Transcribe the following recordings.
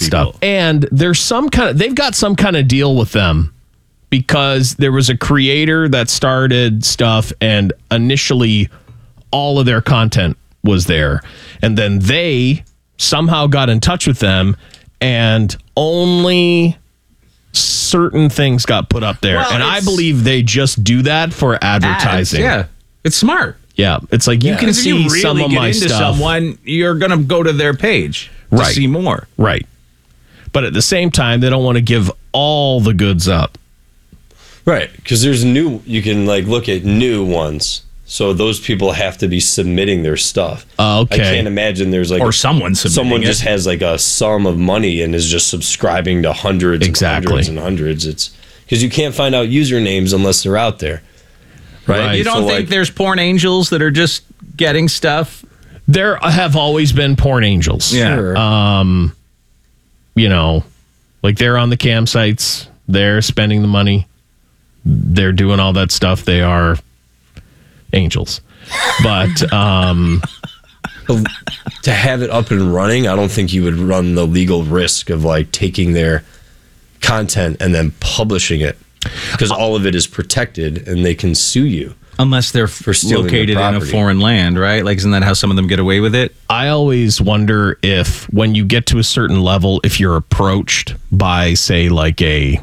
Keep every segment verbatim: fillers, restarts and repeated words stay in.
stuff. And there's some kind of, they've got some kind of deal with them because there was a creator that started stuff and initially all of their content was there. And then they somehow got in touch with them and only certain things got put up there. Well, and I believe they just do that for advertising. Ads, yeah. It's smart. Yeah. It's like you yeah. can see you really some of get my into stuff. Someone, you're going to go to their page to right. see more. Right. But at the same time, they don't want to give all the goods up. Right. Because there's new, you can like look at new ones. So those people have to be submitting their stuff. Uh, okay. I can't imagine there's like or someone submitting someone it. just has like a sum of money and is just subscribing to hundreds exactly. and hundreds and hundreds. It's because you can't find out usernames unless they're out there. Right. right. You don't so think like, there's porn angels that are just getting stuff? There have always been porn angels. Yeah. Sure. Um, you know, like they're on the campsites, they're spending the money, they're doing all that stuff. They are angels. But um, to have it up and running, I don't think you would run the legal risk of like taking their content and then publishing it because all of it is protected and they can sue you. Unless they're for stealing located in a foreign land, right? Like, isn't that how some of them get away with it? I always wonder if when you get to a certain level, if you're approached by, say, like a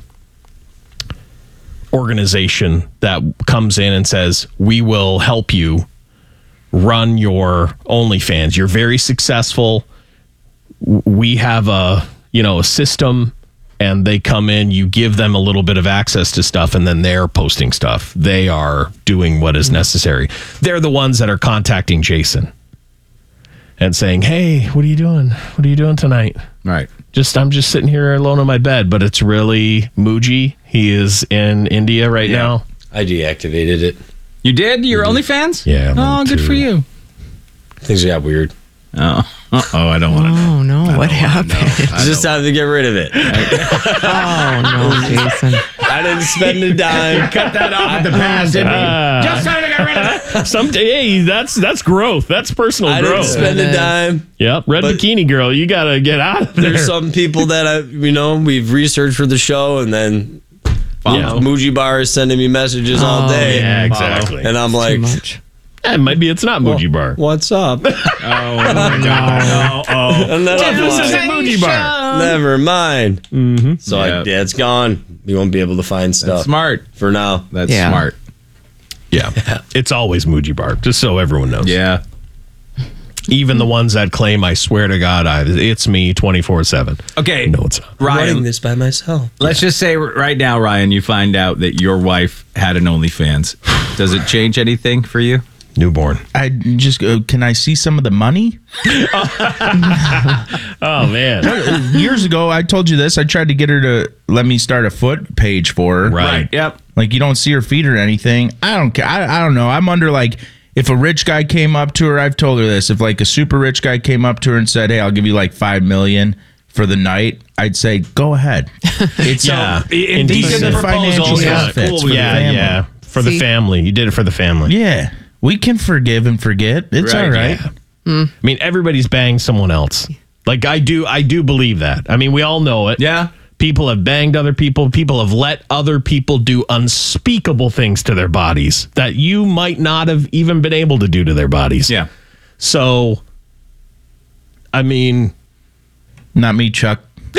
organization that comes in and says, we will help you run your OnlyFans. You're very successful. We have a, you know, a system. And they come in, you give them a little bit of access to stuff, and then they're posting stuff. They are doing what is necessary. They're the ones that are contacting Jason and saying, hey, what are you doing? What are you doing tonight? Right. Just I'm just sitting here alone on my bed, but it's really Muji. He is in India right yeah. now. I deactivated it. You did? Your mm-hmm. OnlyFans? Yeah. Oh, good too. for you. Things got weird. Oh, Uh-oh, I don't want to know. Oh, no. I What happened? It's just time to get rid of it. Oh, no, Jason. I didn't spend a dime. Cut that off at the pass, didn't we? Uh, Just time to get rid of it. Some, hey, that's that's growth. That's personal I growth. didn't spend a dime. Yep. Red But bikini girl, you got to get out of there. There's some people that I, you know, we've researched for the show, and then Yeah. Muji Bar is sending me messages Oh, all day. Yeah, exactly. And I'm Too like, much. Eh, maybe it's not Muji Bar. what's up? Oh, my God. Oh, oh. And then I'm This like, isn't Muji Bar. never mind. Mm-hmm. So I, Yep. yeah, it's gone. You won't be able to find stuff That's smart. for now. That's Yeah. smart. Yeah. It's always Muji Bar, just so everyone knows. Yeah. Even the ones that claim, I swear to God, I, it's me twenty-four seven. Okay. No, it's not. I'm running Ryan, this by myself. let's just say right now, Ryan, you find out that your wife had an OnlyFans. Does it change anything for you? Newborn. I just uh, can I see some of the money? Oh, man. Years ago, I told you this. I tried to get her to let me start a foot page for her. Right. Yep. Like you don't see her feet or anything. I don't care. I, I don't know. I'm under like if a rich guy came up to her, I've told her this. If like a super rich guy came up to her and said, "Hey, I'll give you like five million for the night," I'd say, "Go ahead." It's Yeah. so, Indecent it's a financial proposal. Yeah, benefits cool. for the yeah, family. yeah. For the See? family. You did it for the family. Yeah, we can forgive and forget. It's Right, all right. Yeah. I mean, everybody's banged someone else. Like, I do, I do believe that. I mean, we all know it. Yeah. People have banged other people. People have let other people do unspeakable things to their bodies that you might not have even been able to do to their bodies. Yeah. So, I mean, Not me, Chuck.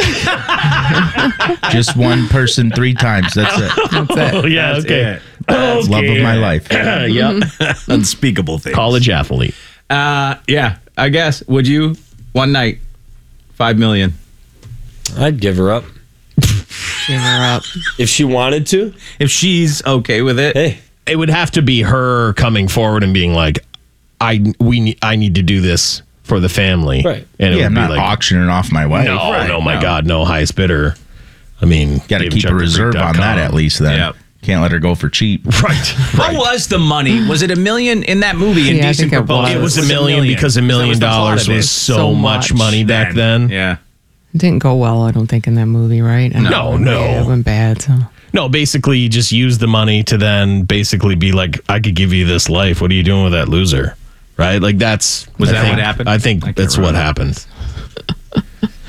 Just one person three times. That's it. That's it. oh, yeah, That's okay. it. Okay. Love of my life. Yep. Unspeakable things. College athlete. Uh, yeah, I guess. Would you one night, five million? I'd give her up Give her up. if she wanted to. If she's okay with it. Hey, It would have to be her coming forward and being like, I we ne- I need to do this for the family. Right. And it Yeah, would I'm be not like, auctioning off my wife. no, Right, no, my no. God, no, highest bidder. I mean, Got to David keep Chuck a the reserve Freak on dot that com. at least then. Yep. Can't let her go for cheap. Right. What was the money? Was it a million in that movie? Yeah, I Indecent think it Proposal? was. It was a million because a million That was the plot dollars of it. was so, So much much money back then. Yeah. It didn't go well, I don't think, in that movie, right? I No, don't- no. Yeah, it went bad, so. No, basically, you just use the money to then basically be like, I could give you this life. What are you doing with that loser? Right? Like, that's. Was I that think- what happened? I I think can't that's what remember. happened.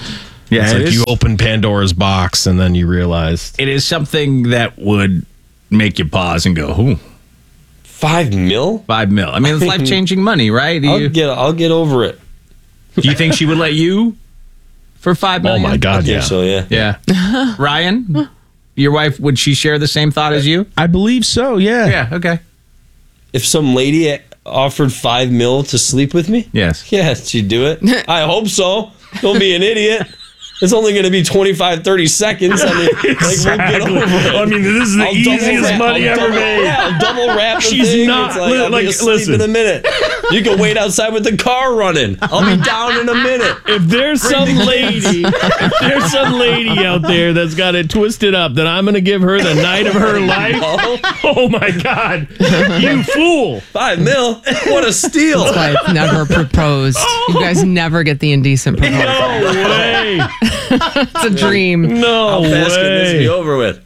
Yeah, it's it like is. you open Pandora's box and then you realize It is something that would make you pause and go, "Ooh, Five mil? five mil." I mean, it's life changing money, right? Do I'll you, get I'll get over it. do you think she would let you for five oh million? my I god, think yeah. so, yeah. Yeah, Ryan, your wife, would she share the same thought as you? I believe so. Yeah. Yeah. Okay. If some lady offered five mil to sleep with me, Yes. yeah, she'd do it. I hope so. Don't be an idiot. It's only going to be twenty-five, thirty seconds. I mean, like, we'll get over it. I mean, this is the I'll double easiest wrap- money I'll ever double- made. Yeah, I'll double wrap the She's thing. not- It's like, I'll like, be asleep listen. in a minute. You can wait outside with the car running. I'll be down in a minute. If there's some lady, if there's some lady out there that's got it twisted up, that I'm going to give her the night of her life. Oh my God, you fool! Five mil? What a steal. That's why it's never proposed. You guys never get the indecent proposal. No way! It's a dream. No How fast can this be way! over with?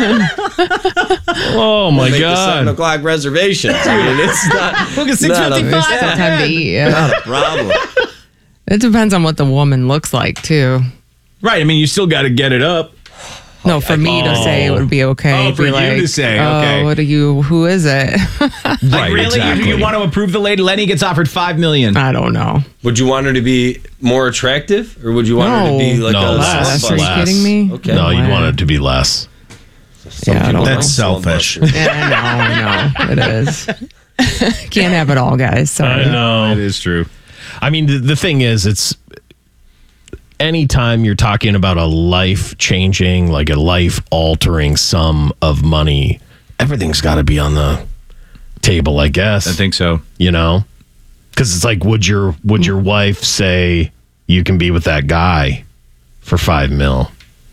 Oh my Make the seven God! o'clock reservations. I mean, it's not. Look at not a- There's still time to eat. Yeah. Not a problem. It depends on what the woman looks like too. Right. I mean, you still got to get it up. No, for me to say it would be okay. Oh, It'd for be you like, to say, oh, okay. what are you? Who is it? Like, really? You, you want to approve the lady? Lenny gets offered five million. I don't know. Would you want her to be more attractive, or would you want her to be No. like No, a less. slut Are you bust? kidding me? Okay. No, you'd way. want it to be less. Some Yeah, I people don't don't That's slut selfish. busters. Yeah, I know. I know. It is. Can't have it all, guys. Sorry. I know. It is true. I mean, the, the thing is, it's anytime you're talking about a life changing, like a life altering sum of money, everything's got to be on the table, I guess. I think so. you know, because it's like, would your would your wife say you can be with that guy for five mil?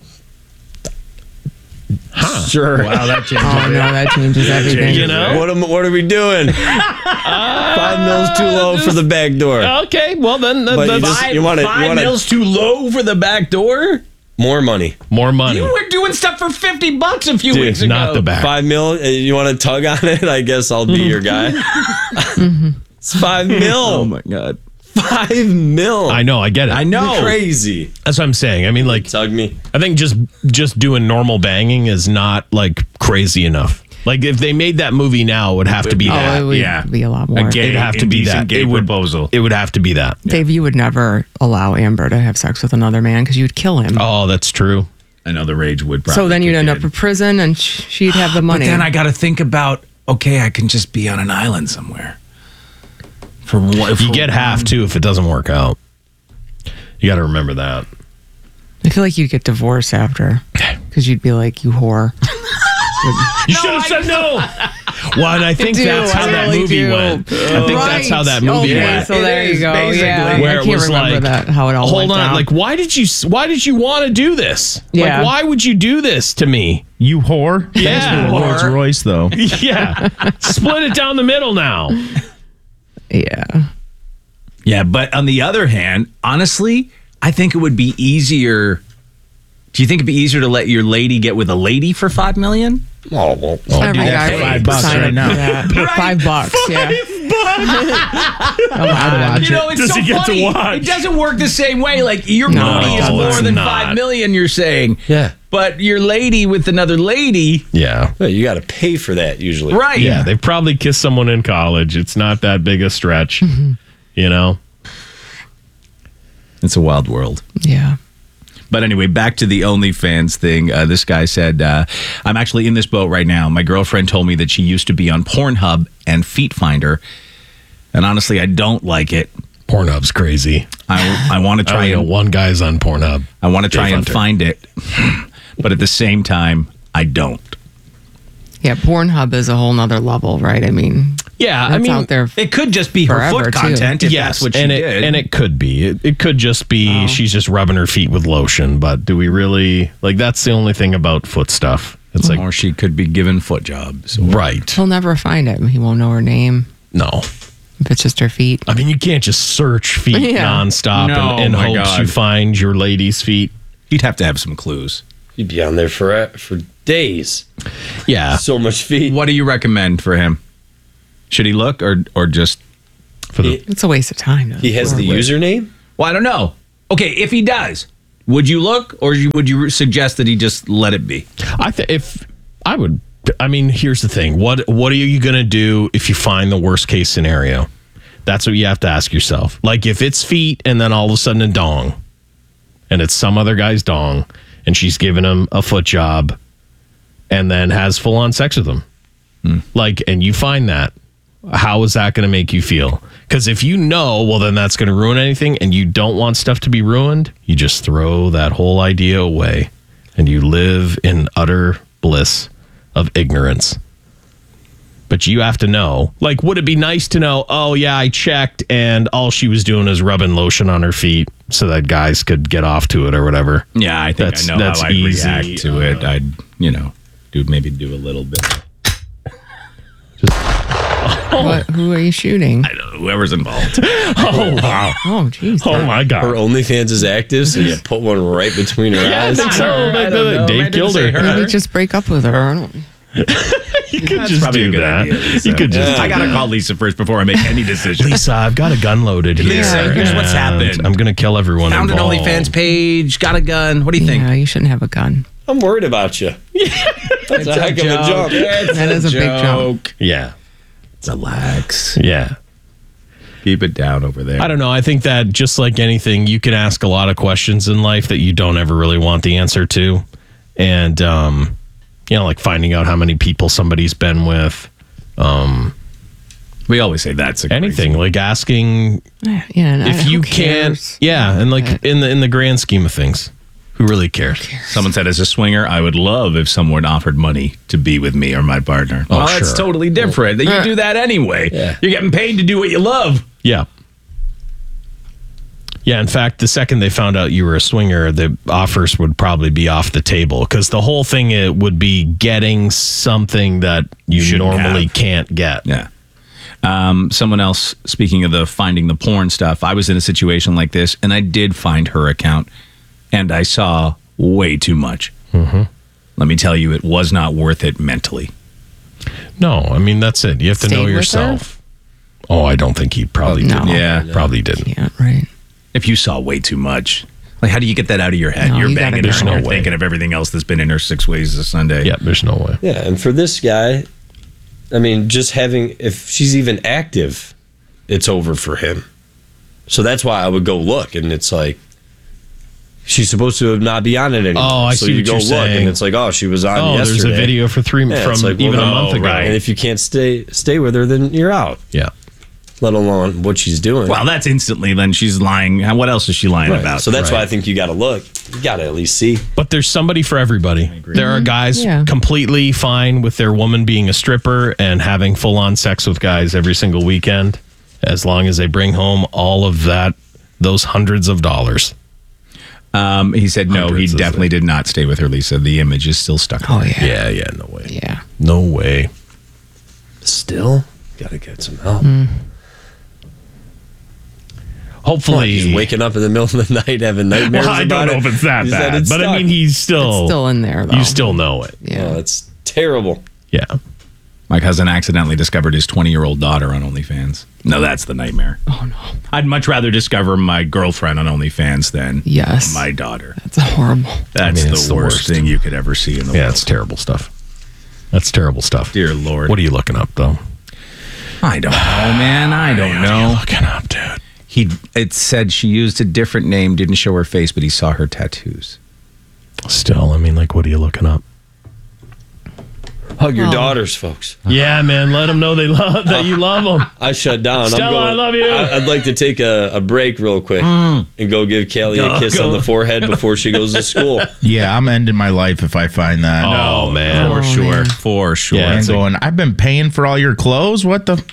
Sure. Wow, that changes. Oh no, that changes everything. You know? What am What are we doing? Five mils too low for the back door. Okay, well then, that, But you that's just- you wanna- you five wanna- mils too low for the back door? More money. more money. You were doing stuff for fifty bucks a few Dude, weeks ago. not the back. Five mil. uh, You want to tug on it? I guess I'll be your guy. It's five mil. Oh my god. Five mil. I know, I get it. I know. You're crazy. That's what I'm saying. I mean, like, Tug me. I think just just doing normal banging is not like crazy enough. Like, if they made that movie now, it would have to be Oh, that. it would yeah. be a lot more. A gay- It'd have to be indecent that. gay It would, proposal. It would have to be that. Dave, you would never allow Amber to have sex with another man because you'd kill him. Oh, that's true. I know the rage would probably so then you'd kick end up in. in prison and sh- she'd have the money. But then I got to think about, okay, I can just be on an island somewhere. For what? You get half too if it doesn't work out. You got to remember that. I feel like you'd get divorced after because you'd be like, you whore. You should have said no. Well, and I think do. that's how I that really movie do. went. I think that's how that Right. movie okay, went. So there It you is, go. basically. Yeah, Where I it can't was remember like, that how it all hold went on, down. like why did you why did you want to do this? Yeah. Like why would you do this to me? You whore. Yeah, Thanks for the Rolls whore. Royce though. Yeah, split it down the middle now. yeah. Yeah, but on the other hand, honestly, I think it would be easier. Do you think it'd be easier to let your lady get with a lady for five million? Oh, well. Every do that guy for would five bucks sign right up now. for that. Five bucks, yeah. I'd watch You know, it. it's Does so he get to funny. watch? It doesn't work the same way. Like your No, booty is it's more than not. five million. You're saying, Yeah. but your lady with another lady, Yeah. Well, you got to pay for that usually. right? Yeah, they probably kissed someone in college. It's not that big a stretch, you know. It's a wild world. Yeah. But anyway, back to the OnlyFans thing. Uh, this guy said, uh, I'm actually in this boat right now. My girlfriend told me that she used to be on Pornhub and Feet Finder. And honestly, I don't like it. Pornhub's crazy. I, I want to I try only know and one guy's on Pornhub. I want to try Dave and Hunter. find it. But at the same time, I don't. Yeah, Pornhub is a whole nother level, right? I mean, Yeah, that's I mean, out there. It could just be her Forever, foot too. content if yes, that's what she and it did. and it could be. It, it could just be she's just rubbing her feet with lotion. But do we really like? That's the only thing about foot stuff. It's like or she could be given foot jobs. Or, right. He'll never find it. He won't know her name No, if it's just her feet. I mean you can't just search feet Yeah. nonstop No, in, in my hopes God. you find your lady's feet. You'd have to have some clues. You'd be on there for for days. Yeah, So much feet. What do you recommend for him? Should he look or or just? for the It's a waste of time. To He has the flirt with. username. Well, I don't know. Okay, if he does, Would you look, or you- would you suggest that he just let it be? I th- if I would, I mean, here's the thing. What what are you going to do if you find the worst case scenario? That's what you have to ask yourself. Like if it's feet and then all of a sudden a dong, and it's some other guy's dong, and she's giving him a foot job, and then has full on sex with him. Hmm. Like, and you find that, how is that going to make you feel? Because if you know, well, then that's going to ruin anything, and you don't want stuff to be ruined, you just throw that whole idea away, and you live in utter bliss of ignorance. But you have to know. Like, would it be nice to know, oh, yeah, I checked, and all she was doing is rubbing lotion on her feet so that guys could get off to it or whatever? Yeah, I think That's- I know that's how I'd easy. react to it. I'd, you know, do maybe do a little bit. What, who are you shooting? I don't know, whoever's involved. Oh, wow. Oh, jeez. Oh, my God. Her OnlyFans is active, so you put one right between her Yeah, I eyes. think so. I don't know. Dave I didn't killed say her. her. Maybe just break up with her. I don't. You could That's just probably a do good that. idea, Lisa. You could just. I gotta call Lisa first before I make any decision. Lisa, I've got a gun loaded here. Lisa, here's what's and happened. I'm going to kill everyone Found an involved. OnlyFans page, got a gun. What do you think? Yeah, you shouldn't have a gun. I'm worried about you. That's a heck of a jump. That is a big jump. Yeah. Relax. Yeah. Keep it down over there. I don't know. I think that just like anything, you can ask a lot of questions in life that you don't ever really want the answer to. And, um, you know, like finding out how many people somebody's been with. Um, We always say that's a anything like asking Yeah, and I- if who you can't. cares? Yeah. And like in the, in the grand scheme of things, who really cares? Someone said, as a swinger, I would love if someone offered money to be with me or my partner. Oh, well, that's sure. totally different. You do that anyway. Yeah. You're getting paid to do what you love. Yeah. Yeah, in fact, the second they found out you were a swinger, the offers would probably be off the table because the whole thing it would be getting something that you Shouldn't normally have. can't get. Yeah. Um, someone else, speaking of the finding the porn stuff, I was in a situation like this, and I did find her account, and I saw way too much. Mm-hmm. Let me tell you, it was not worth it mentally. No, I mean, that's it. You have to Stayed know with yourself. Oh, I don't think he probably Oh, no. didn't. Yeah. Probably didn't. Yeah, right. If you saw way too much, like, how do you get that out of your head? No, you're you gotta banging get her and no you're way. thinking of everything else that's been in her six ways a Sunday. Yeah, there's no way. Yeah, and for this guy, I mean, just having, if she's even active, it's over for him. So that's why I would go look, and it's like, she's supposed to not be on it anymore. Oh, I so see you what go you're look, saying. and it's like, oh, she was on Oh, yesterday. there's a video for three Yeah, from it's like, even well, a month oh, ago. right. And if you can't stay stay with her, then you're out. Yeah. Let alone what she's doing. Well, that's instantly, then she's lying. What else is she lying Right. about? So that's Right. why I think you got to look. You got to at least see. But there's somebody for everybody. There are guys Yeah. completely fine with their woman being a stripper and having full on sex with guys every single weekend, as long as they bring home all of that, those hundreds of dollars. Um, he said no, he Hundreds, definitely isn't did not stay with her, Lisa. The image is still stuck. Oh, yeah. Yeah, yeah, no way. Yeah. No way. Still, got to get some help. Hopefully, He's waking up in the middle of the night having nightmares well, I about don't know it. if it's that He said bad, it's but I stuck. mean, he's still, It's still in there, though. you still know it. Yeah. Oh, it's terrible. Yeah. My cousin accidentally discovered his twenty-year-old daughter on OnlyFans. No, that's the nightmare. Oh, no. I'd much rather discover my girlfriend on OnlyFans than Yes. my daughter. That's horrible. That's mean, the, it's the worst, worst. thing you could ever see in the Yeah, world. it's terrible stuff. That's terrible stuff. Dear Lord. What are you looking up, though? I don't know, man. I don't What are you know. looking up, dude? He it said she used a different name, didn't show her face, but he saw her tattoos. Still, I mean, like, what are you looking up? Hug your Oh. daughters, folks. Yeah, man, let them know they love that you love them. I shut down. Stella, I'm going, I love you. I, would like to take a, a break real quick and go give Callie Go, a kiss go. on the forehead before she goes to school. Yeah, I'm ending my life if I find that. Oh, man. For Oh, sure. man. For sure. Yeah, And it's like- going, I've been paying for all your clothes. What the?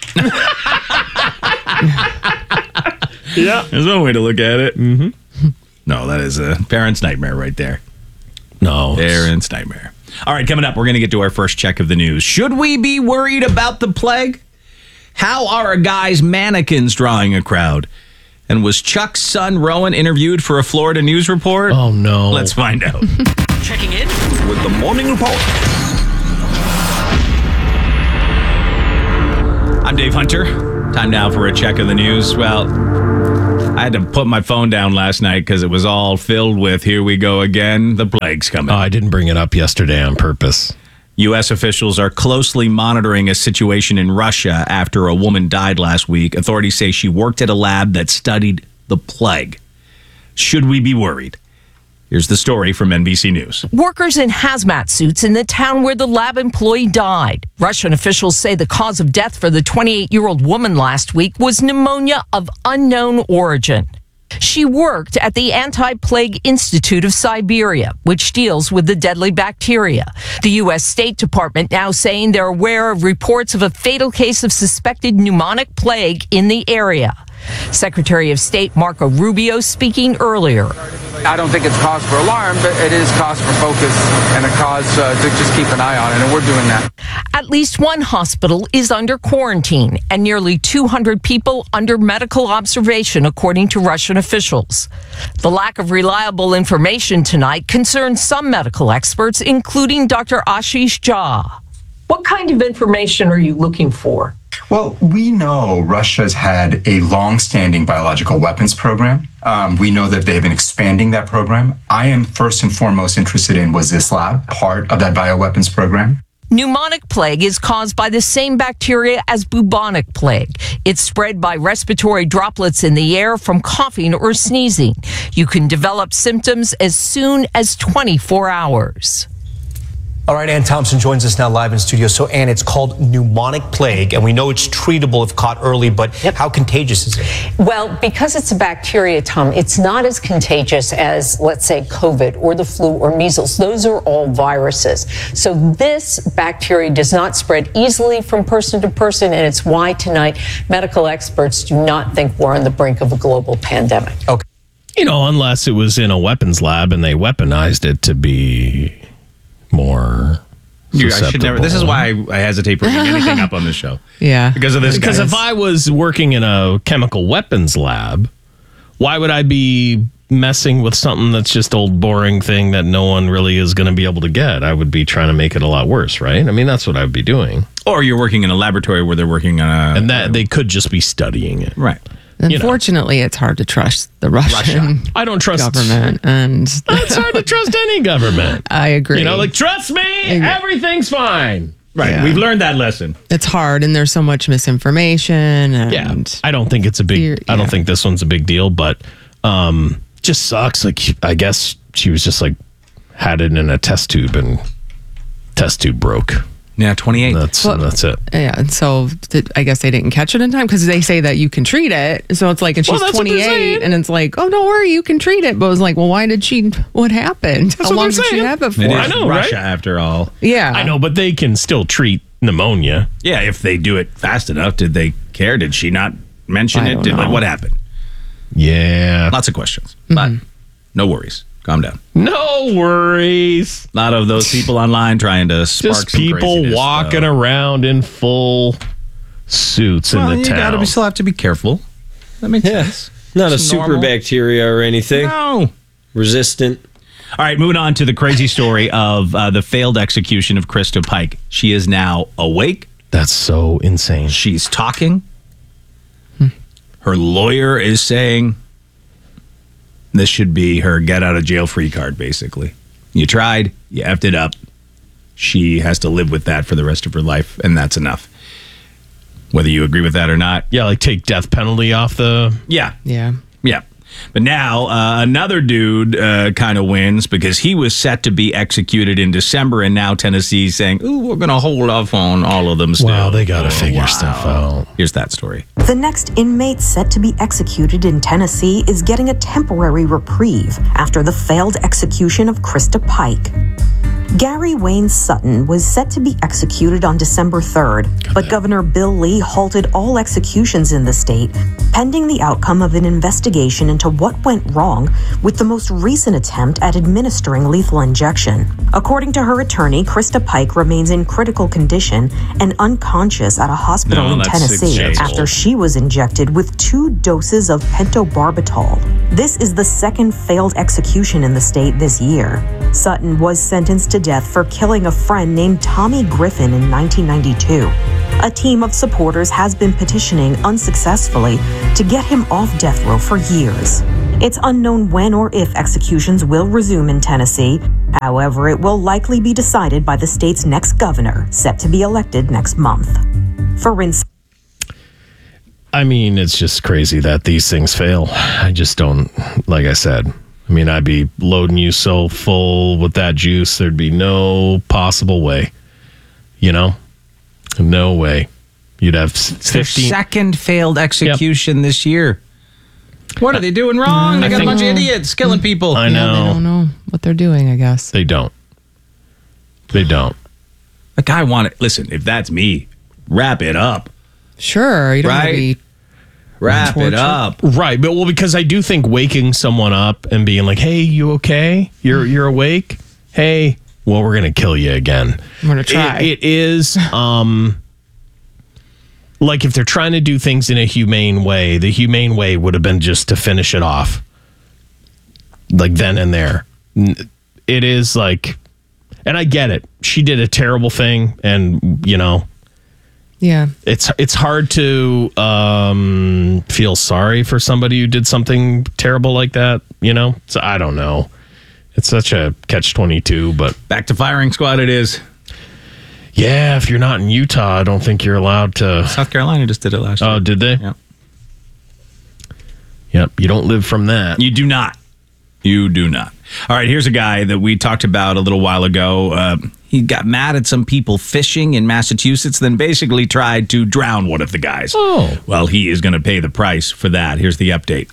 Yeah. There's one way to look at it. Mm-hmm. No, that is a parent's nightmare right there. No. Parent's nightmare. All right, coming up, we're going to get to our first check of the news. Should we be worried about the plague? How are a guy's mannequins drawing a crowd? And was Chuck's son, Rowan, interviewed for a Florida news report? Oh, no. Let's find out. Checking in with the morning report. I'm Dave Hunter. Time now for a check of the news. Well, I had to put my phone down last night because it was all filled with, here we go again, the plague's coming. Oh, I didn't bring it up yesterday on purpose. U S officials are closely monitoring a situation in Russia after a woman died last week. Authorities say she worked at a lab that studied the plague. Should we be worried? Here's the story from N B C News. Workers in hazmat suits in the town where the lab employee died. Russian officials say the cause of death for the twenty-eight-year-old woman last week was pneumonia of unknown origin. She worked at the Anti-Plague Institute of Siberia, which deals with the deadly bacteria. The U S State Department now saying they're aware of reports of a fatal case of suspected pneumonic plague in the area. Secretary of State Marco Rubio speaking earlier. I don't think it's cause for alarm, but it is cause for focus and a cause uh, to just keep an eye on it, and we're doing that. At least one hospital is under quarantine and nearly two hundred people under medical observation, according to Russian officials. The lack of reliable information tonight concerns some medical experts, including Doctor Ashish Jha. What kind of information are you looking for? Well, we know Russia's had a long-standing biological weapons program. Um, we know that they've been expanding that program. I am first and foremost interested in, was this lab part of that bioweapons program? Pneumonic plague is caused by the same bacteria as bubonic plague. It's spread by respiratory droplets in the air from coughing or sneezing. You can develop symptoms as soon as twenty-four hours. All right, Ann Thompson joins us now live in studio. So, Ann, it's called pneumonic plague, and we know it's treatable if caught early, but yep. How contagious is it? Well, because it's a bacteria, Tom, it's not as contagious as, let's say, COVID or the flu or measles. Those are all viruses. So this bacteria does not spread easily from person to person, and it's why tonight medical experts do not think we're on the brink of a global pandemic. Okay. You know, unless it was in a weapons lab and they weaponized it to be more Dude, I should never. This is why I, I hesitate bringing anything up on this show. Yeah, because of this. Because guy. if I was working in a chemical weapons lab, why would I be messing with something that's just old boring thing that no one really is going to be able to get? I would be trying to make it a lot worse, right? I mean, that's what I would be doing. Or you're working in a laboratory where they're working on a, and that they could just be studying it, right? Unfortunately, you know. It's hard to trust the Russian Russia. I don't trust government, and it's hard to trust any government. I agree. You know, like trust me, everything's fine. Right, yeah. We've learned that lesson. It's hard, and there's so much misinformation. And yeah, I don't think it's a big. Yeah. I don't think this one's a big deal, but um, just sucks. Like I guess she was just like had it in a test tube, and test tube broke. Yeah, twenty-eight. That's well, that's it. Yeah, and so did, I guess they didn't catch it in time because they say that you can treat it. So it's like, and she's well, twenty-eight, and it's like, oh, don't worry, you can treat it. But it was like, well, why did she? What happened? That's How long did saying. she have it for? It is I know, Russia, right? After all. Yeah, I know, but they can still treat pneumonia. Yeah, if they do it fast enough. Did they care? Did she not mention I it? Don't Did know. like what happened? Yeah, lots of questions, mm-hmm. but no worries. Calm down. No worries. A lot of those people online trying to spark just some people walking though. around in full suits well, in the you town. Gotta be, still have to be careful. That makes yeah. sense. Not it's a super normal. bacteria or anything. No. Resistant. All right, moving on to the crazy story of uh, the failed execution of Krista Pike. She is now awake. That's so insane. She's talking. Hmm. Her lawyer is saying this should be her get out of jail free card, basically. You tried, you effed it up. She has to live with that for the rest of her life, and that's enough. Whether you agree with that or not. Yeah, like take death penalty off the... Yeah. Yeah. Yeah. But now uh, another dude uh, kind of wins because he was set to be executed in December, and now Tennessee's saying, ooh, we're going to hold off on all of them still. Wow, they got to oh, figure wow. stuff out. Here's that story. The next inmate set to be executed in Tennessee is getting a temporary reprieve after the failed execution of Krista Pike. Gary Wayne Sutton was set to be executed on December third, but Governor Bill Lee halted all executions in the state, pending the outcome of an investigation into what went wrong with the most recent attempt at administering lethal injection. According to her attorney, Krista Pike remains in critical condition and unconscious at a hospital No, in that's Tennessee six after she was injected with two doses of pentobarbital. This is the second failed execution in the state this year. Sutton was sentenced to death for killing a friend named Tommy Griffin in nineteen ninety-two. A team of supporters has been petitioning unsuccessfully to get him off death row for years. It's unknown when or if executions will resume in Tennessee. However, it will likely be decided by the state's next governor, set to be elected next month. For instance, I mean, it's just crazy that these things fail. I just don't, like I said, I mean, I'd be loading you so full with that juice, there'd be no possible way, you know? No way. You'd have Their fifteen. second failed execution yep. this year. What are they doing wrong? They I got think, a bunch of idiots killing people. I know. Yeah, they don't know what they're doing, I guess. They don't. They don't. Like, I want it. Listen, if that's me, wrap it up. Sure. You don't right? want to be Wrap tortured. It up. Right. But well, because I do think waking someone up and being like, hey, you okay? You're you're awake? Hey, well, we're going to kill you again. I'm going to try. It, it is, um, like if they're trying to do things in a humane way, the humane way would have been just to finish it off. Like then and there. It is like, and I get it. She did a terrible thing and, you know, yeah, it's it's hard to um, feel sorry for somebody who did something terrible like that, you know? So I don't know. It's such a catch twenty-two, but back to firing squad it is. Yeah, if you're not in Utah, I don't think you're allowed to. South Carolina just did it last year. Oh, did they? Yep. Yep, you don't live from that. You do not. You do not. All right, here's a guy that we talked about a little while ago. Uh, he got mad at some people fishing in Massachusetts, then basically tried to drown one of the guys. Oh. Well, he is going to pay the price for that. Here's the update.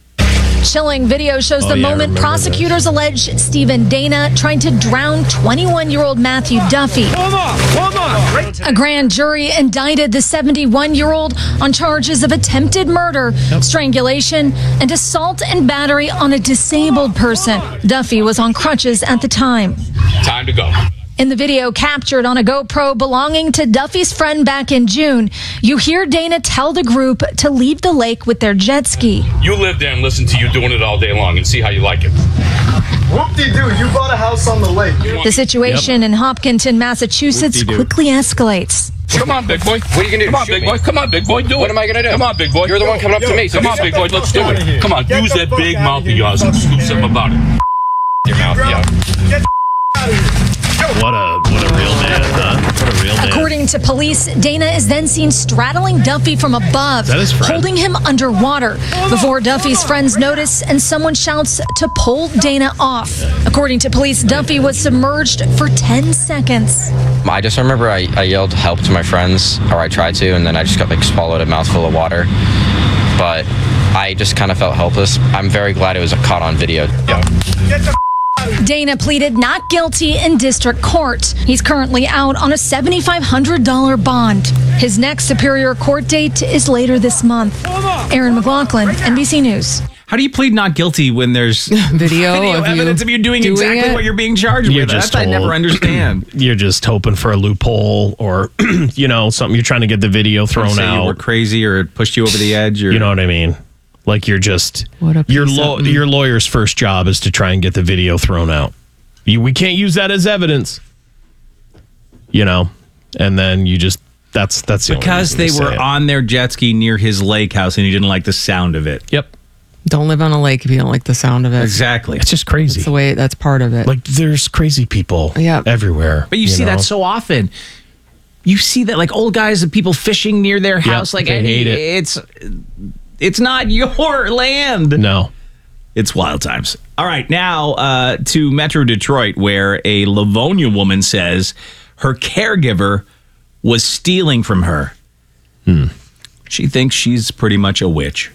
Chilling video shows Oh, the yeah, I moment remember prosecutors allege Stephen Dana tried to drown twenty-one-year-old Matthew Duffy. Hold on, hold on. A grand jury indicted the seventy-one-year-old on charges of attempted murder, strangulation, and assault and battery on a disabled person. Duffy was on crutches at the time. Time to go. In the video captured on a GoPro belonging to Duffy's friend back in June, you hear Dana tell the group to leave the lake with their jet ski. You live there and listen to you doing it all day long and see how you like it. Whoop-de-doo, you bought a house on the lake. The situation yep. in Hopkinton, Massachusetts quickly escalates. Come on, big boy. What are you going to do? Come on, big me? boy. Come on, big boy. Do it. What am I going to do? Come on, big boy. You're the do one coming up Yo, to me. So come on, big boy. Let's do it. Here. Come on. Get use that big mouth of yours and do something about it. Your mouth, yeah. Get out of here. What a what a real man, huh? What a real man. According to police, Dana is then seen straddling Duffy from above, that his friend? holding him underwater, before Duffy's friends notice and someone shouts to pull Dana off. According to police, Duffy was submerged for ten seconds. I just remember I, I yelled help to my friends, or I tried to, and then I just got like swallowed a mouthful of water. But I just kind of felt helpless. I'm very glad it was caught on video. Yeah. Get the Dana pleaded not guilty in district court. He's currently out on a seven thousand five hundred dollars bond. His next Superior Court date is later this month. Aaron McLaughlin, N B C News. How do you plead not guilty when there's video, video of evidence you of you doing, doing exactly it? what you're being charged You're with? just That's I never told. understand. You're just hoping for a loophole or, you know, something you're trying to get the video thrown Say out. you were crazy or it pushed you over the edge. Or, You know what I mean? Like you're just What a your piece law of- your lawyer's first job is to try and get the video thrown out. You, we can't use that as evidence. You know, and then you just that's that's the because only they reason were say it. on their jet ski near his lake house and he didn't like the sound of it. Yep, Don't live on a lake if you don't like the sound of it. Exactly. it's just crazy. That's the way. That's part of it. Like there's crazy people Yeah. everywhere. But you, see know? that so often. You see that like old guys and people fishing near their house. like they and hate it. It's it's not your land. No. It's wild times. All right, now uh, to Metro Detroit, where a Livonia woman says her caregiver was stealing from her. Hmm. She thinks she's pretty much a witch.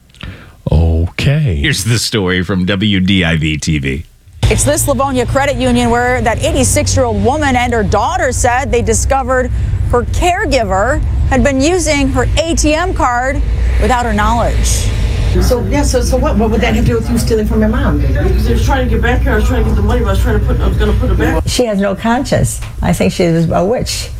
Okay. Here's the story from W D I V T V. It's this Livonia Credit Union where that eighty-six-year-old woman and her daughter said they discovered her caregiver had been using her A T M card without her knowledge. So yeah, so so what? What would that have to do with you stealing from your mom? Because I was trying to get back here. I was trying to get the money, but I was trying to put. I was going to put it back. She has no conscience. I think she is a witch.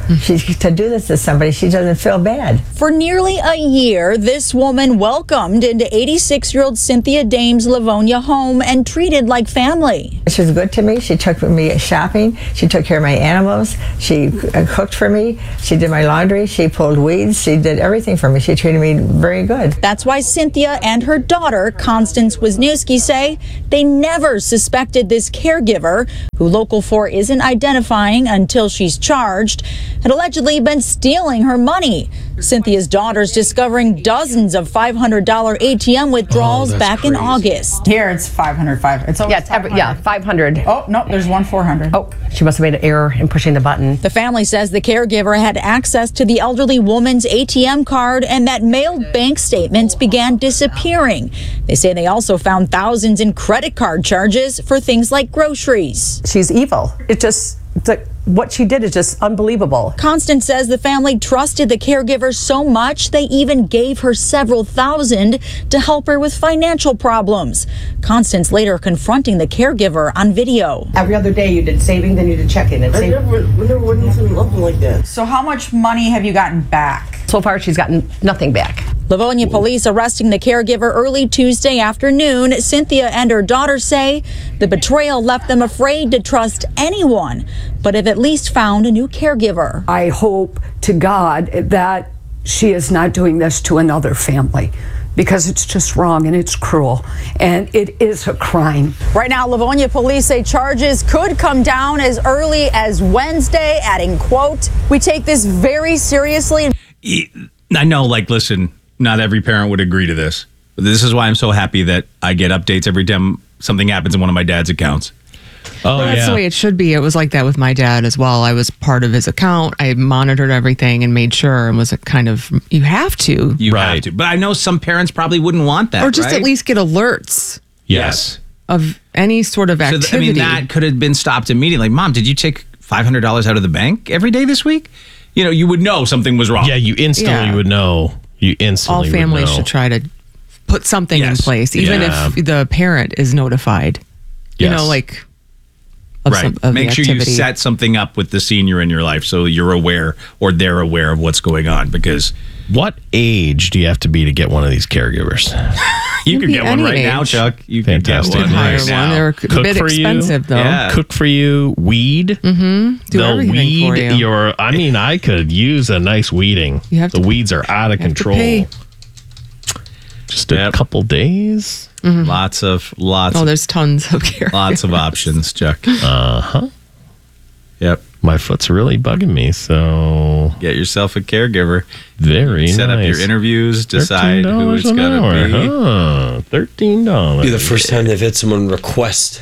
She, to do this to somebody, she doesn't feel bad. For nearly a year, this woman welcomed into eighty-six-year-old Cynthia Dames' Livonia home and treated like family. She was good to me. She took me shopping. She took care of my animals. She uh, cooked for me. She did my laundry. She pulled weeds. She did everything for me. She treated me very good. That's why Cynthia and her daughter, Constance Wisniewski, say they never suspected this caregiver, who Local four isn't identifying until she's charged, had allegedly been stealing her money. Cynthia's daughter's discovering dozens of five hundred dollars A T M withdrawals Oh, back in August. Here it's five hundred. Five. It's always yeah, it's every, yeah, five hundred. Oh no, there's one four hundred. Oh, she must have made an error in pushing the button. The family says the caregiver had access to the elderly woman's A T M card and that mailed bank statements began disappearing. They say they also found thousands in credit card charges for things like groceries. She's evil. It just, the, what she did is just unbelievable. Constance says the family trusted the caregiver so much they even gave her several thousand to help her with financial problems. Constance later confronting the caregiver on video. Every other day you did saving, then you did checking. And I never, we never went into nothing like that. So how much money have you gotten back? So far, she's gotten nothing back. Livonia police arresting the caregiver early Tuesday afternoon. Cynthia and her daughter say the betrayal left them afraid to trust anyone, but have at least found a new caregiver. I hope to God that she is not doing this to another family, because it's just wrong and it's cruel and it is a crime. Right now, Livonia police say charges could come down as early as Wednesday, adding, quote, "We take this very seriously." I know, like, listen, not every parent would agree to this. But this is why I'm so happy that I get updates every time something happens in one of my dad's accounts. Oh, Well, that's yeah. the way it should be. It was like that with my dad as well. I was part of his account. I monitored everything and made sure, and was a kind of, you have to. You have to. But I know some parents probably wouldn't want that, Or just right? at least get alerts Yes. of any sort of So activity. th- I mean, that could have been stopped immediately. Like, Mom, did you take five hundred dollars out of the bank every day this week? You know, you would know something was wrong. Yeah, you instantly Yeah. would know. You instantly All would families know. should try to put something in Yes. place, even Yeah. if the parent is notified. You Yes. know, like of Right. some of Make the sure you activity. set something up with the senior in your life so you're aware or they're aware of what's going on. Because What age do you have to be to get one of these caregivers? you Can could be get one any right now, age. Chuck. You could get Fantastic. one Could hire right one. now. They're a Cook bit for expensive, you. though. Yeah. Cook for you, weed. Mm-hmm. Do They'll everything weed for you. your. I mean, I could use a nice weeding. You have the to- weeds are out of have to control. pay. Just a Yep. couple days. Lots of lots Oh, of, there's tons of care. lots of options, Chuck. Uh huh. Yep. My foot's really bugging me, so Get yourself a caregiver. very Set up nice. your interviews. Decide who $thirteen it's an going hour, to be. Huh? Thirteen dollars. Be the first time they've had someone request.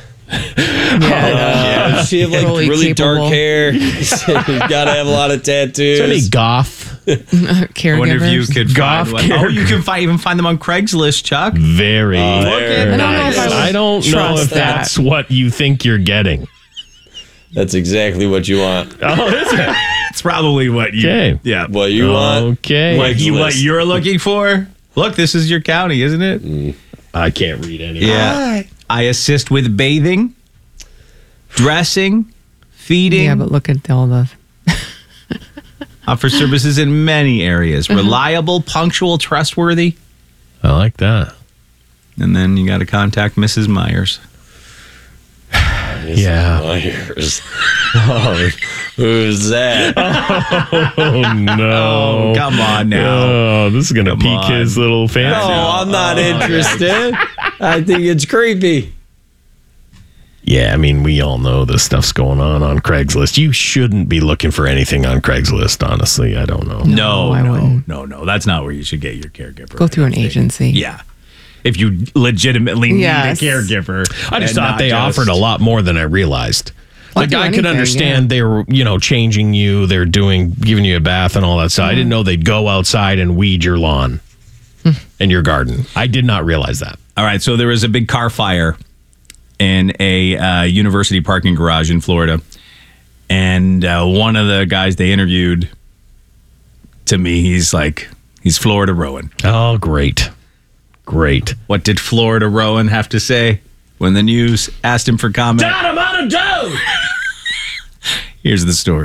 Yeah. Uh, she have like Fully really dark capable. hair. He's got to have a lot of tattoos. So many goth, Caregivers. I wonder if you could Goth find one. Oh, you can find, even find them on Craigslist, Chuck. very Oh, there. I don't know if nice. I would I don't know trust if that. that's what you think you're getting. That's exactly what you want. Oh, is it? It's probably what you. Okay. Yeah. What you want. Okay. What, you, what Craigslist. you're looking for? Look, this is your county, isn't it? I can't read any. Yeah. I assist with bathing, dressing, feeding. Yeah, but look at all the. Offer services in many areas. Reliable, punctual, trustworthy. I like that. And then you got to contact Missus Myers. Yeah. Myers. Oh, who's that? Oh no! Oh, come on now. Oh, this is gonna Come pique on. his little No, fancy. I'm not interested. I think it's creepy. Yeah, I mean, we all know this stuff's going on on Craigslist. You shouldn't be looking for anything on Craigslist, honestly. I don't know. No, I no, wouldn't. no, no. That's not where you should get your caregiver. Go through an agency. Yeah. If you legitimately need Yes. a caregiver. I just and thought not they just- offered a lot more than I realized. Like, do I could anything, understand yeah. they were, you know, changing you, they're doing, giving you a bath and all that stuff. I didn't know they'd go outside and weed your lawn and your garden. I did not realize that. All right. So there was a big car fire in a uh, university parking garage in Florida. And uh, one of the guys they interviewed, to me, he's like, he's Florida Rowan. Oh, great. Great. What did Florida Rowan have to say when the news asked him for comment? I'm out of dough! Here's the story.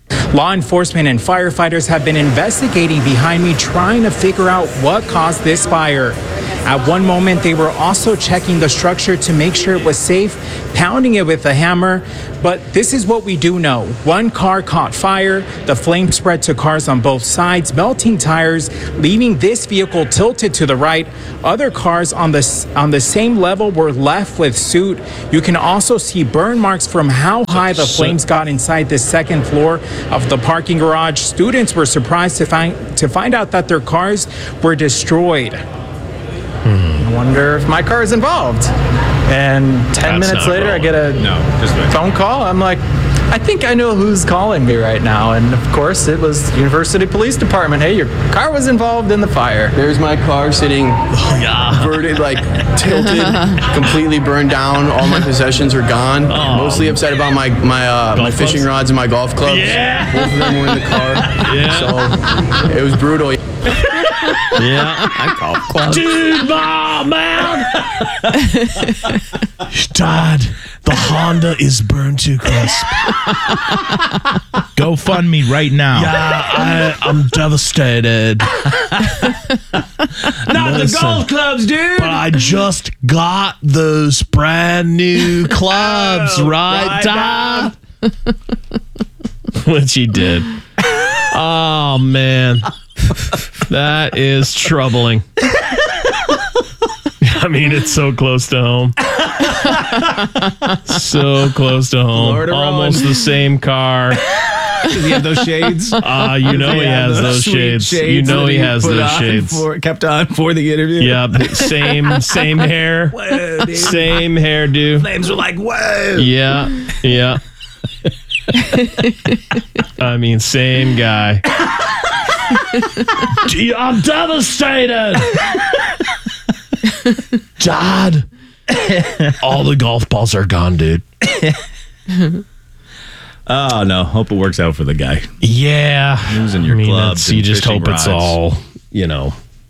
Law enforcement and firefighters have been investigating behind me, trying to figure out what caused this fire. At one moment, they were also checking the structure to make sure it was safe, pounding it with a hammer. But this is what we do know. One car caught fire. The flame spread to cars on both sides, melting tires, leaving this vehicle tilted to the right. Other cars on the, on the same level were left with soot. You can also see burn marks from how high the flames got inside the second floor of the parking garage. Students were surprised to find, to find out that their cars were destroyed. I wonder if my car is involved. And ten That's minutes not later, I wrong. get a No, just wait. phone call. I'm like, I think I know who's calling me right now. And of course, it was University Police Department. Hey, your car was involved in the fire. There's my car sitting verted, like tilted, completely burned down. All my possessions are gone. Mostly upset about my my uh, my fishing clubs? rods and my golf clubs. Yeah. Both of them were in the car. Yeah. So it was brutal. Yeah, I golf club. Dude, mom, man. Dad, the Honda is burned to crisp. Go fund me right now. Yeah, I, I'm devastated. Not the golf clubs, dude. But I just got those brand new clubs, Oh, right, right, Dad? Which he did. Oh, man. That is troubling. I mean, it's so close to home. So close to home. Florida Almost Rowan. the same car. Does he have those shades? Uh, you know he has those sweet shades. You know that he has put those on shades. For, kept on for the interview. Yep, same same hair. Whoa, dude. Same hairdo. Flames were like, whoa. Yeah, yeah. I mean, same guy. Gee, I'm devastated. Dad, all the golf balls are gone, dude. Oh, no. Hope it works out for the guy. Yeah. Losing your I mean, clubs that's- you and just fishing hope it's rods. all, you know,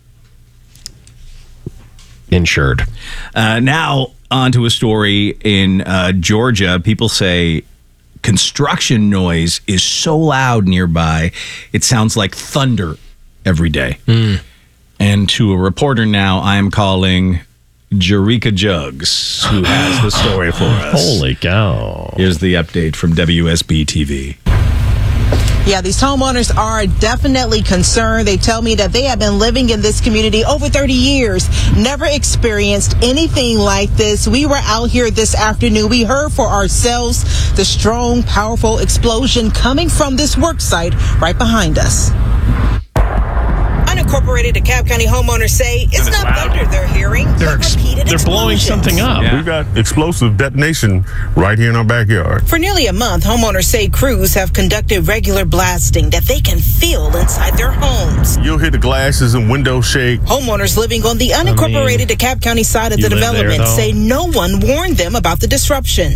insured. Uh, now, on to a story in uh, Georgia. People say construction noise is so loud nearby, it sounds like thunder every day. Mm. And to a reporter now, I am calling Jerika Jugs, who has the story for us. Holy cow. Here's the update from W S B T V. Yeah, these homeowners are definitely concerned. They tell me that they have been living in this community over thirty years, never experienced anything like this. We were out here this afternoon. We heard for ourselves the strong, powerful explosion coming from this work site right behind us. Unincorporated DeKalb County homeowners say it's not thunder they're hearing, They're, but repeated they're blowing explosions. something up. We've got explosive detonation right here in our backyard. For nearly a month, homeowners say crews have conducted regular blasting that they can feel inside their homes. You'll hear the glasses and windows shake. Homeowners living on the unincorporated DeKalb County side of you the live there, development though? say no one warned them about the disruption.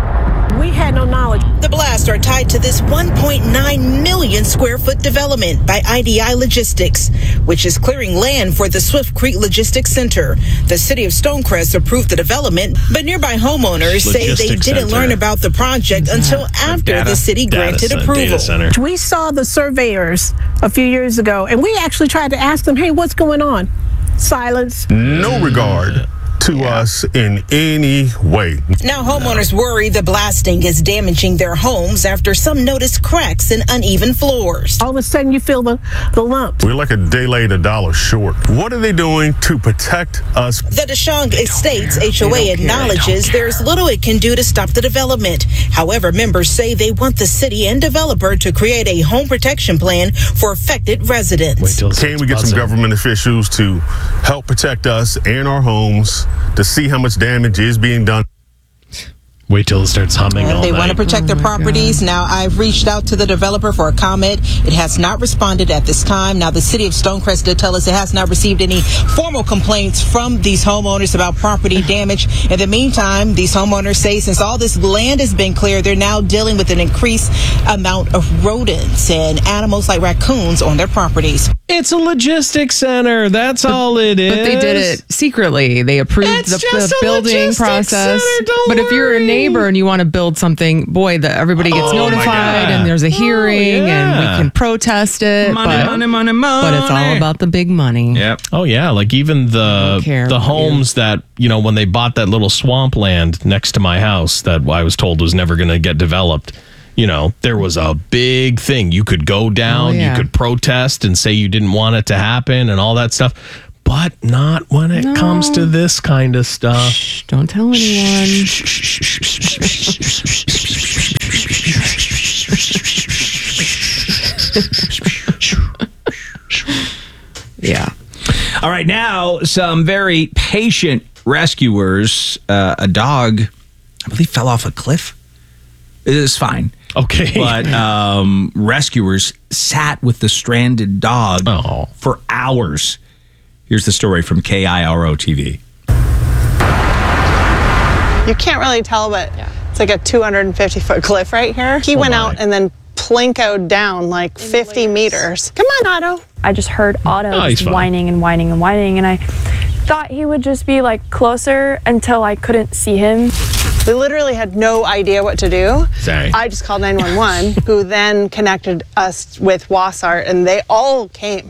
We had no knowledge. The blasts are tied to this one point nine million square foot development by I D I Logistics, which is clearing land for the Swift Creek Logistics Center. The city of Stonecrest approved the development, but nearby homeowners say they Logistics didn't center. learn about the project until after data- the city data granted cen- approval. data center. We saw the surveyors a few years ago, and we actually tried to ask them, hey, what's going on? Silence. No regard to us in any way. Now homeowners worry the blasting is damaging their homes after some noticed cracks and uneven floors. All of a sudden you feel the, the lumps. We're like a day late, a dollar short. What are they doing to protect us? The DeShong Estates H O A acknowledges there's little it can do to stop the development. However, members say they want the city and developer to create a home protection plan for affected residents. Can we get some government officials to help protect us and our homes to see how much damage is being done? Wait till it starts humming all They night. want to protect their properties. Now, I've reached out to the developer for a comment. It has not responded at this time. Now, the city of Stonecrest did tell us it has not received any formal complaints from these homeowners about property damage. In the meantime, these homeowners say since all this land has been cleared, they're now dealing with an increased amount of rodents and animals like raccoons on their properties. It's a logistics center. That's but, all it is. But they did it secretly. They approved it's the, just the a building process. Center, don't but worry. if you're a neighbor and you want to build something, boy, the, everybody gets oh notified and there's a hearing oh, yeah. and we can protest it. Money, but, money, money, money. But it's all about the big money. Yep. Oh, yeah. Like even the the homes you. that, you know, when they bought that little swampland next to my house that I was told was never going to get developed. You know, there was a big thing. You could go down, oh, yeah. you could protest and say you didn't want it to happen and all that stuff. But not when it no. comes to this kind of stuff. Shh, don't tell anyone. Yeah. All right, now some very patient rescuers. Uh, a dog, I believe, fell off a cliff. It is fine. Okay. But um, rescuers sat with the stranded dog oh. for hours. Here's the story from K I R O T V. You can't really tell, but yeah. it's like a two hundred fifty foot cliff right here. He oh went my. out and then plinkoed down like fifty meters. Come on, Otto. I just heard Otto oh, just whining and whining and whining, and I thought he would just be like closer until I couldn't see him. We literally had no idea what to do. Sorry. I just called nine one one, who then connected us with Wassart, and they all came.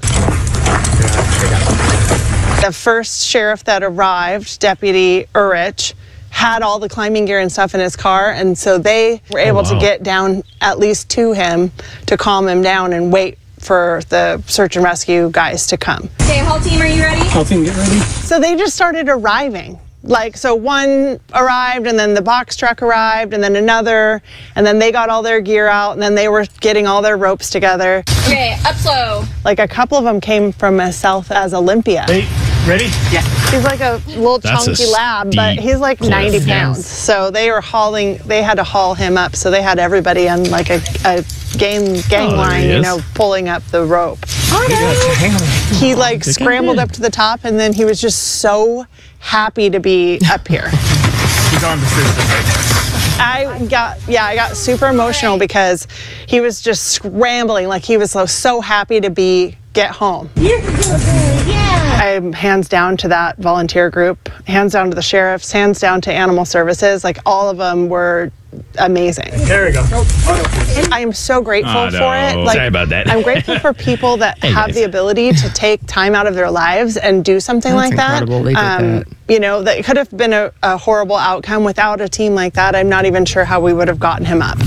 The first sheriff that arrived, Deputy Urich, had all the climbing gear and stuff in his car, and so they were able oh, wow. to get down at least to him to calm him down and wait for the search and rescue guys to come. Okay, whole team, are you ready? Whole team, get ready. So they just started arriving. Like, so one arrived, and then the box truck arrived, and then another, and then they got all their gear out, and then they were getting all their ropes together. Okay, up slow. Like, a couple of them came from as south as Olympia. Hey, ready? Yeah. He's like a little That's chunky a lab, but he's like cliff. ninety Yeah. pounds. So they were hauling, they had to haul him up, so they had everybody on like a, a gang, gang Oh, line, you know, pulling up the rope. He like scrambled up to the top, and then he was just so happy to be up here. He's on the system right now. I got, yeah, I got super emotional because he was just scrambling, like he was so, so happy to be, get home. Yeah. I'm hands down to that volunteer group, hands down to the sheriffs, hands down to animal services, like all of them were amazing. There we go. I am so grateful Oh, no. for it. Like, Sorry about that. I'm grateful for people that Hey, have guys. the ability to take time out of their lives and do something That's like that. incredible. They did that. You know, that could have been a, a horrible outcome without a team like that. I'm not even sure how we would have gotten him up.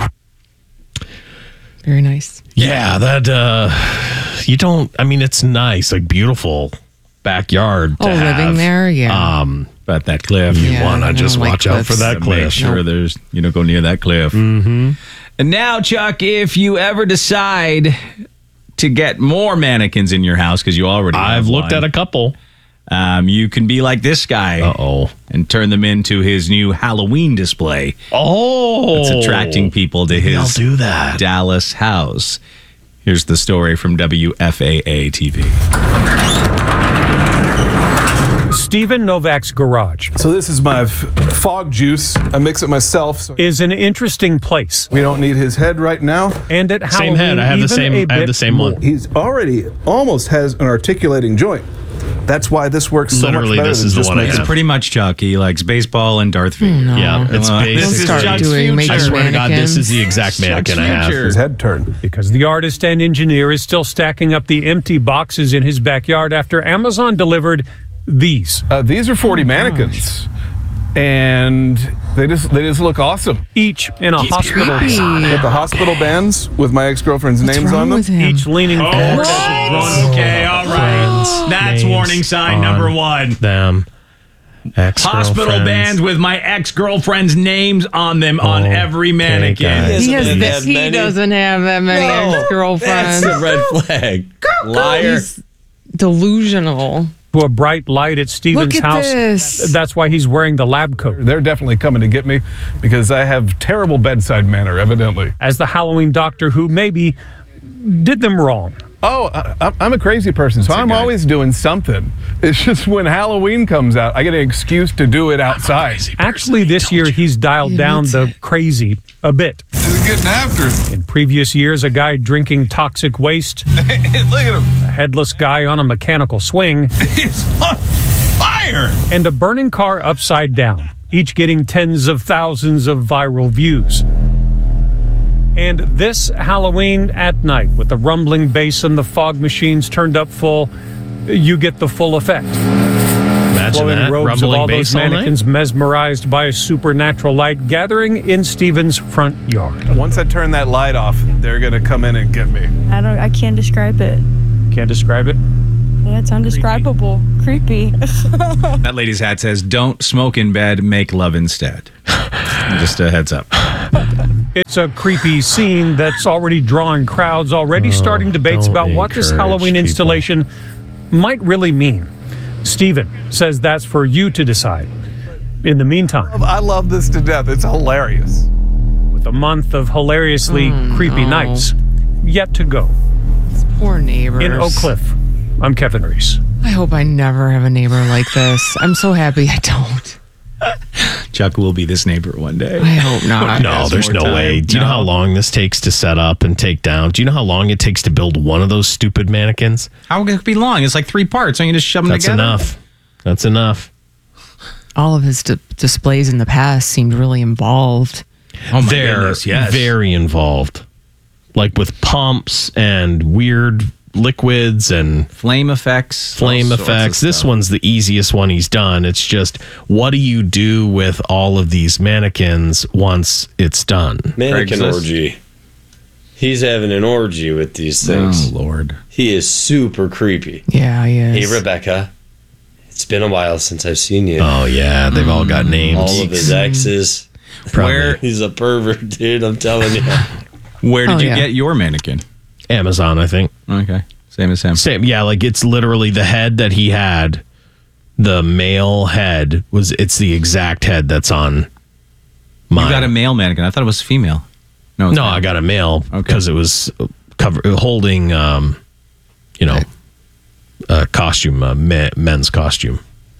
Very nice. Yeah, that, uh, you don't, I mean, it's nice, like beautiful backyard. Oh, to living have. there? Yeah. Um, But that cliff, you Yeah, want I to don't just like watch out for cliffs. that Make cliff. sure there's, you don't go near that cliff. Mm-hmm. And now, Chuck, if you ever decide to get more mannequins in your house, because you already have I've looked one, at a couple. Um, you can be like this guy. Uh-oh. And turn them into his new Halloween display. Oh. It's attracting people to Maybe I'll his do that. Dallas house. Here's the story from W F A A T V. Stephen Novak's garage. So this is my f- fog juice. I mix it myself. So is an interesting place. We don't need his head right now. And at Same Halloween, head. I have the even same. a I have bit the same one. He's already almost has an articulating joint. That's why this works so Literally, much better this than is the just one I making- It's have. pretty much Chuck. He likes baseball and Darth Vader. No. Yeah, it's Well, basically. this is Start Chuck's doing future. major I swear to God, this mannequins. is the exact mannequin I have. future. His head turned. because the artist and engineer is still stacking up the empty boxes in his backyard after Amazon delivered these. Uh, these are forty mannequins, and they just they just look awesome. Each in a hospital. Got the hospital bands with my ex-girlfriend's What's names wrong on them. with him? Each leaning Oh, forward. what? Okay, all right. That's Names warning sign on number one. Them. Hospital Ex-girlfriends. bands with my ex-girlfriend's names on them on Oh, every mannequin. guys. He, has Doesn't the, have he many. doesn't have that many No, ex-girlfriends. That's a red flag. Liar. He's delusional. To a bright light at Stephen's Look at house. this. That's why he's wearing the lab coat. They're definitely coming to get me because I have terrible bedside manner, evidently. As the Halloween doctor who maybe did them wrong. Oh, I, I'm a crazy person, so I'm always doing something. It's just when Halloween comes out, I get an excuse to do it outside. Actually, this year he's dialed down the crazy a bit. He's getting after it. In previous years, a guy drinking toxic waste, Look at him. a headless guy on a mechanical swing, He's on fire. and a burning car upside down, each getting tens of thousands of viral views. And this Halloween at night, with the rumbling bass and the fog machines turned up full, you get the full effect. Imagine Flowing that, robes of rumbling all those bass all night. mannequins mesmerized by a supernatural light gathering in Stephen's front yard. Once I turn that light off, they're going to come in and get me. I don't. I can't describe it. Can't describe it? Yeah, it's undescribable. Creepy. That lady's hat says, "Don't smoke in bed, make love instead." Just a heads up. It's a creepy scene that's already drawing crowds, already Oh, starting debates don't about what this encourage Halloween people. installation might really mean. Stephen says that's for you to decide. In the meantime, I love this to death. It's hilarious. with a month of hilariously Mm, creepy no. nights yet to go. Poor neighbors. In Oak Cliff, I'm Kevin Reese. I hope I never have a neighbor like this. I'm so happy I don't. Chuck will be this neighbor one day. I hope not. No, there's no more way. time. Do you know No. how long this takes to set up and take down? Do you know how long it takes to build one of those stupid mannequins? How could it be long? It's like three parts. Don't you just shove them That's together? enough. That's enough. All of his di- displays in the past seemed really involved. Oh my They're goodness, yes. very involved. Like with pumps and weird liquids and flame effects. Flame all sorts of effects. This stuff. one's the easiest one he's done. It's just, what do you do with all of these mannequins once it's done? Mannequin Craigslist. orgy. He's having an orgy with these things. Oh, Lord. He is super creepy. Yeah, he is. Hey, Rebecca. It's been a while since I've seen you. Oh, yeah. They've all got names. All of his exes. Probably. He's a pervert, dude. I'm telling you. Where did Oh, you yeah. get your mannequin? Amazon, I think. Okay. Same as him. Same. Yeah, like it's literally the head that he had. The male head was, it's the exact head that's on mine. You got a male mannequin. I thought it was female. No, it's No, male. I got a male because it was cover, holding, um, you know, a costume, a me- men's costume.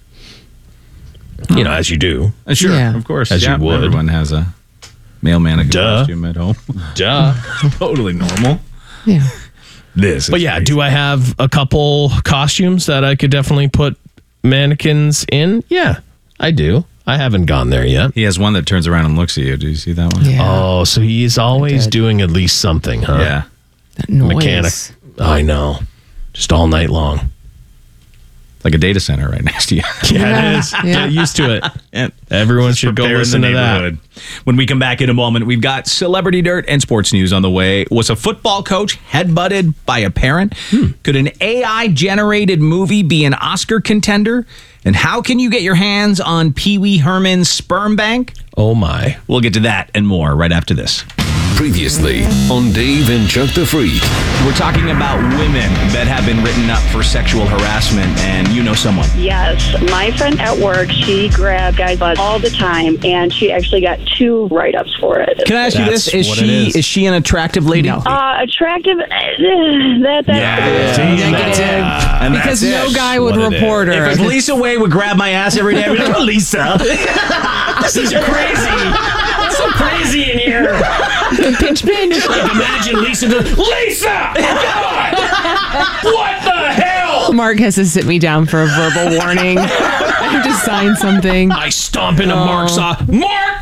You know, as you do. Uh, Sure, Yeah. of course. As you Yeah, would. Everyone has a male mannequin Duh. costume at home. Duh. Totally normal. Yeah. This. But yeah, do I have a couple costumes that I could definitely put mannequins in? Yeah, I do. I haven't gone there yet. He has one that turns around and looks at you. Do you see that one? Yeah. Oh, so he's always did. doing at least something, huh? Yeah. That noise. Mechanic. I know. Just all night long. Like a data center right next to you. Yeah, Yeah, it is. yeah. Get used to it. And Everyone should go prepare in listen the to that. neighborhood. When we come back in a moment, we've got celebrity dirt and sports news on the way. Was a football coach headbutted by a parent? Could an A I generated movie be an Oscar contender? And how can you get your hands on Pee Wee Herman's sperm bank? Oh my. We'll get to that and more right after this. Previously on Dave and Chuck the Freak. We're talking about women that have been written up for sexual harassment, and you know someone. Yes, my friend at work, she grabbed guys' butts all the time, and she actually got two write-ups for it. Can I ask you That's this? Is what she it is. is she an attractive lady? No. Uh, attractive? uh, That, that, Yeah. Negative. And Because that's no it. guy would what it report her. If Lisa Way would grab my ass every day, I'd be like, oh, Lisa. These are crazy. It's so crazy in here. pinch, pinch. Like, imagine Lisa goes, Lisa! God! What the hell? Mark has to sit me down for a verbal warning. I have to sign something. I stomp into Oh. Mark's eye. Mark!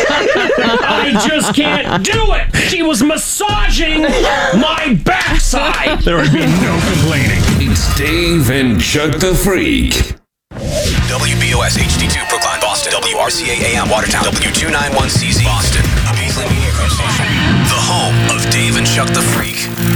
I just can't do it. She was massaging my backside. There would be no complaining. It's Dave and Chuck the Freak. W B O S H D two Brookline, Boston. W R C A A M Watertown. W two ninety-one C Z Boston. A Paisley Media Group station. The home of Dave and Chuck the Freak.